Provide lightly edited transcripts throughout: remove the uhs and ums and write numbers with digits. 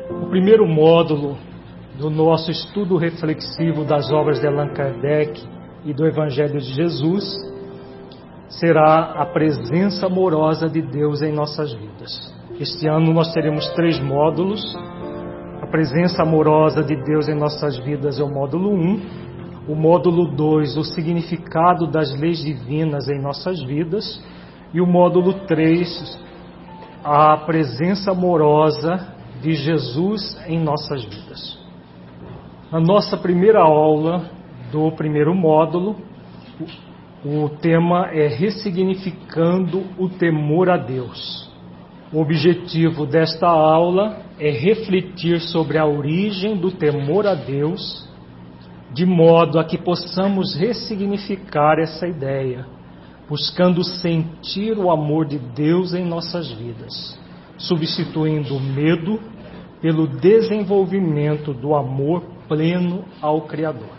O primeiro módulo do nosso estudo reflexivo das obras de Allan Kardec e do Evangelho de Jesus será a presença amorosa de Deus em nossas vidas. Este ano nós teremos 3 módulos. A presença amorosa de Deus em nossas vidas é o módulo 1. O módulo 2, o significado das leis divinas em nossas vidas. E o módulo 3, a presença amorosa de Jesus em nossas vidas. Na nossa primeira aula do primeiro módulo, o tema é ressignificando o temor a Deus. O objetivo desta aula é refletir sobre a origem do temor a Deus, de modo a que possamos ressignificar essa ideia, buscando sentir o amor de Deus em nossas vidas, substituindo o medo pelo desenvolvimento do amor pleno ao Criador.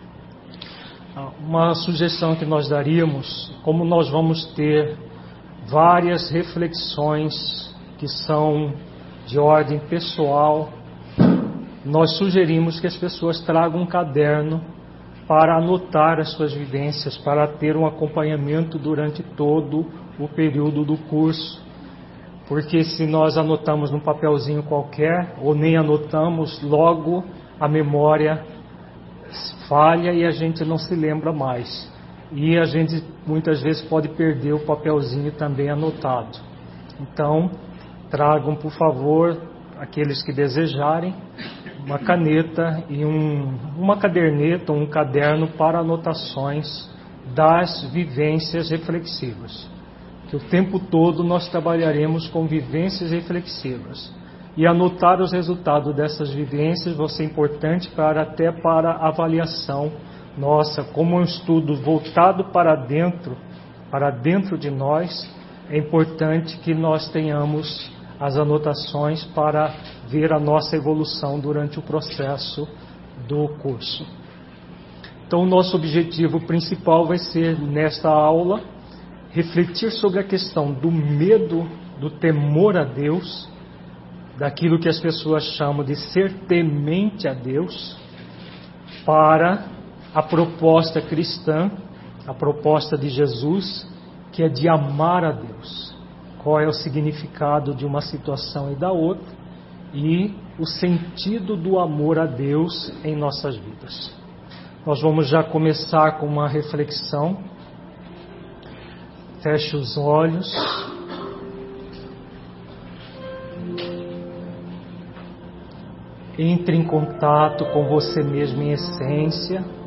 Uma sugestão que nós daríamos, como nós vamos ter várias reflexões que são de ordem pessoal, nós sugerimos que as pessoas tragam um caderno para anotar as suas vivências, para ter um acompanhamento durante todo o período do curso. Porque se nós anotamos num papelzinho qualquer, ou nem anotamos, logo a memória falha e a gente não se lembra mais. E a gente muitas vezes pode perder o papelzinho também anotado. Então, tragam, por favor, aqueles que desejarem, uma caneta e uma caderneta ou um caderno para anotações das vivências reflexivas. Que o tempo todo nós trabalharemos com vivências reflexivas. E anotar os resultados dessas vivências vai ser importante até para a avaliação nossa, como um estudo voltado para dentro de nós, é importante que nós tenhamos as anotações para ver a nossa evolução durante o processo do curso. Então, o nosso objetivo principal vai ser, nesta aula, refletir sobre a questão do medo, do temor a Deus, daquilo que as pessoas chamam de ser temente a Deus, para a proposta cristã, a proposta de Jesus, que é de amar a Deus. Qual é o significado de uma situação e da outra, e o sentido do amor a Deus em nossas vidas. Nós vamos já começar com uma reflexão. Feche os olhos. Entre em contato com você mesmo em essência.